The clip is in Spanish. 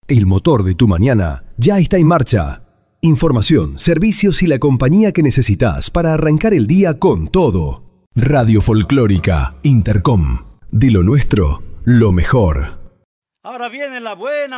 El motor de tu mañana ya está en marcha. Información, servicios y la compañía que necesitas para arrancar el día con todo. Radio Folclórica Intercom. De lo nuestro, lo mejor. Ahora viene la buena